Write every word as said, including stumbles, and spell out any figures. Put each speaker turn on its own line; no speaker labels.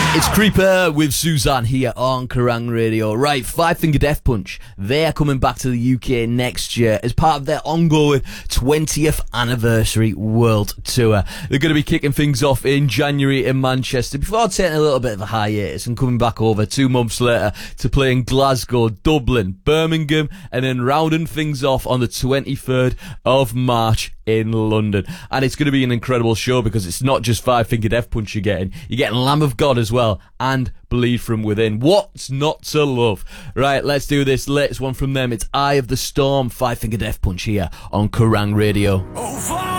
It's Creeper with Suzanne here on Kerrang Radio. Right, Five Finger Death Punch. They're coming back to the U K next year as part of their ongoing twentieth anniversary world tour. They're going to be kicking things off in January in Manchester before taking a little bit of a hiatus and coming back over two months later to play in Glasgow, Dublin, Birmingham, and then rounding things off on the twenty-third of March in London. And it's going to be an incredible show because it's not just Five Finger Death Punch you're getting. You're getting Lamb of God as well and Bleed From Within. What's not to love? Right, let's do this latest one from them. It's Eye of the Storm, Five Finger Death Punch here on Kerrang Radio.
Oh,